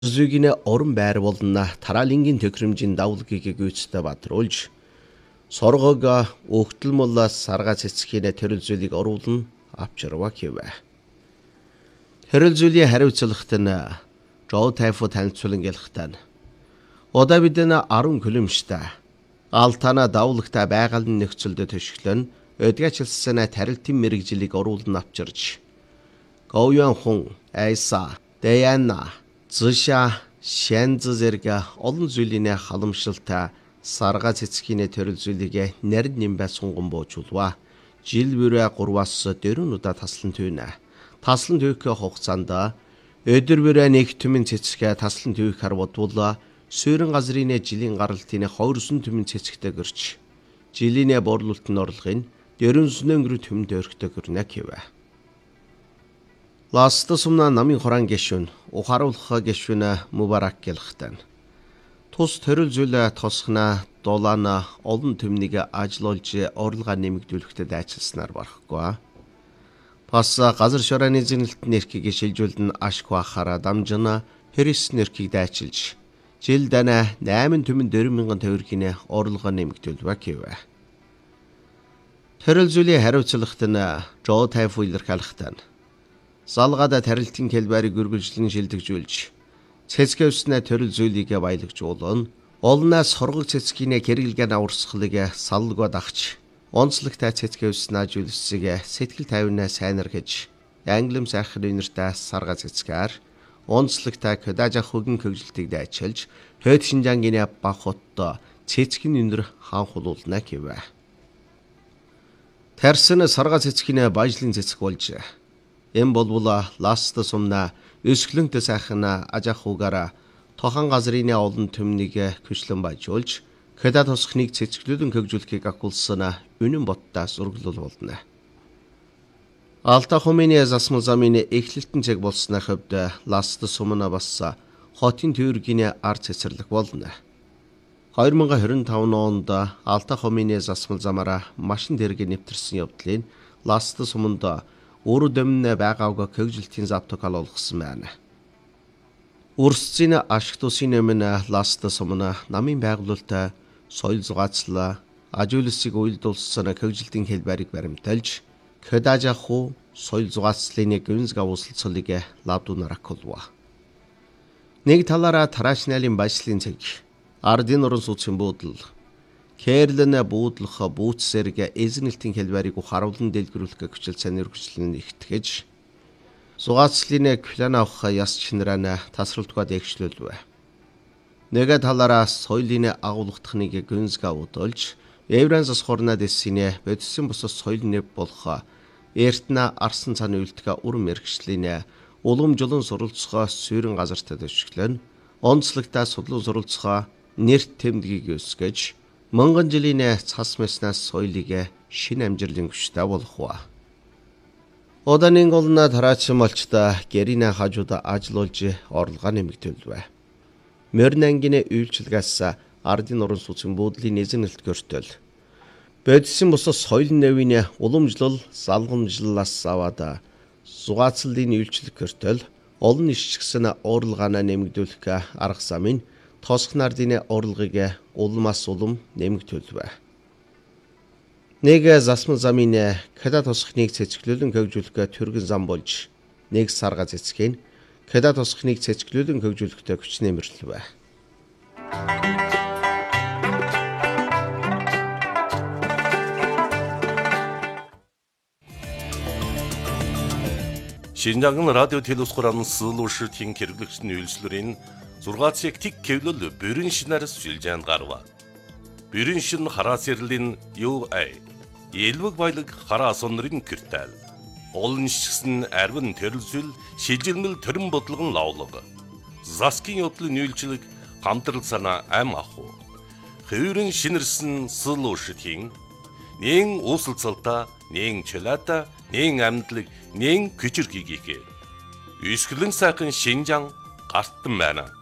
Зүйгинэ орон байр болно тараалингийн төхөөрөмжийн давлгийг гүйцэтгэж бадруулж соргог өгтөл мулаас сарга цэцгийнэ төрөл зүйлийг оруулна авчирва гэвэ. Төрөл зүйлийн хариуцлагат нь Жоо тайфу танилцуулан гэлхтэн. Удаа бидэн 10 километр алтана давлагтай байгалийн нөхцөлд төшөглөн өдгөөчлсөн тарилтын мэрэгжлийг оруулна авчирч. Говьян хүн айса Дэяна Зуша шэнз зэрэг олон зүйлийн халамжлалтай сарга цэцгийнэ төрөл зүйлийг нарийн нэмбэ сунган буужуулва. Жил бүрэ 3-аас 4 удаа таслан түйнэ. Таслан түйх хугацаанд өдөр бүрэ нэг түмэн цэцгээ таслан түйхээр бодвол суурин газрын жилийн гаралтын 200 түмэн цэцгтэй гэрч жилийн борлуулалтын орлогын 400 түмэнд өрхтөг гэрнэ гэвэ. Ласта сумна намын хоран гişүн ухаруулах гişүн мубарак гэлхтэн. Тус төрөл зүйл тосхна дулаана олон төмнийг ажиллуулж орлогоо нэмэгдүүлэхтэй ажилласнаар барахгүй. Бас газар шороаны зэнэлтэн эрхийг шилжүүлэн ашгүй ахаараа дамжина Хэрис нэрхийг дайчилж жил дана 8 түмэн 4,000 төгрөгийн орлогоо нэмэгдүүлвэ гэвэ. Төрөл зүйлийн хариуцлагат нь Жоо тайфу илэрхийлэхтэн. Залгада тарилтын хэлбэрийг үргэлжлэн шилдэгжүүлж цэцгээ өснө төрөл зүйлийг баялагжуулна. Олноос хоргог цэцгийнэ хэрэглэгээ аварсгалыг саллгаа дагч онцлогтой цэцгээ өснө зүйлсийг сэтгэл тайвнаа сайнаргаж англим сайхан үнэртэй сарга цэцгээр онцлогтой кодажа хөгийн хөгжилтийг дайчилж хөд Шинжаангийн баг хотто цэцгийн үнэр хаанхуулна гэвэ. Тарсын сарга цэцгийнэ бажлын цэцэг болж эм болвола ласта сумна өсгөлөнтэй сайхан ажах угаараа тохон газрын олон төмнийг хүчлэн бажуулж хэдэ тосхныг цэцгэлүүлэн хөгжүүлэхийг агуулсан үнэн боттаас ургалуул болно. Алта хумын засмал замын эхлэлтэн цаг болсны хувьд ласта сумна бас хотын төвөргийн ар цэцэрлэг болно. 2025 онд Алта хумын засмал замаараа машин дэрэг нэвтэрсэн явдлын ласта суманд Өөр дөмнө байгаагаа хөгжилтийн завтокал олгосон байна. Үрсцийн ашиг тусын нэмэн ласта сумна намын байгуулалтаа соёл зугаацлаа ажуулсыг уйлдуулсан хөгжилтийн хэлбэрийг баримталж кодажаху соёл зугаацлын гүнзг авуулцлыг лавдунарак холва. Нэг талаараа тараачналын башлын цаг ардын орон сууцын буудал Кэрлэн буудлах бүүцсэрэг эзэнэлтийн хэлбэрийг харуулан дэлгэрүүлэх хүчил цанер хүчлэн ихтгэж зугаацлын план авах яс чинрана тасралтгад эгшлүүлвэ. Нэг талаараа соёлын агуулгатхныг гүнзг авуулж Евранс хорна дэсинэ бодсон бус соёл нэв болох эртнэ арсан цааны үлдэх уран мэрэгчлийн уламжлан суралцгаа суурин газартад өшгөлөн онцлогтой судлан суралцгаа нэрт тэмдгийг өсгөж Монгол жилийн цас мэснаас соёлыг шинэ амжилтын хүчтэй болгох. Оданын голна тараач малчта гэринэ хажууд ажиллуулж орлогоо нэмэгдүүлвэ. Морин ангийн үйлчлэгээс ардын орон сууцын буудлын эзэнэлт гөртөл. Бодсон бус соёл нэвийн уламжлал залгамжлалаас аваад зугаацлын үйлчлэг гөртөл олон ишчгсэн орлогоо нэмэгдүүлэх арга замын тосх нардын орлогыг улмаас улам нэмэгдүүлвэ. Нэг засмал замын када тосхныг цэцгэлүүлэн хөгжүүлэх түргэн зам болж нэг сарга цэцгийн када тосхныг цэцгэлүүлэн хөгжүүлэхтэй хүч нэмэрлэвэ. Шинжаангын радио телевиз хураан суулуушртын хэрэглэгчдийн үйлчлэрийн 6-ыг тик кевлэл бүрэн шинээр шилжээнд гарва. Бүрэн шин хараа сэрлэн UA элвэг баялаг хараа сонрын киртэл. Олон шигсэн арвин төрөлсөл шилжилмэл төрөн бодлогон лавлаг. Заскин явдлын үйлчлэг хамтрал санаа ам аху. Хөврөн шинэрсэн суулуушртын нэн уусалцалта, нэн чөлөөта, нэн амьдлаг, нэн күчир гигийг. Үсгэлэн сайхан Шинжаан гартан байна.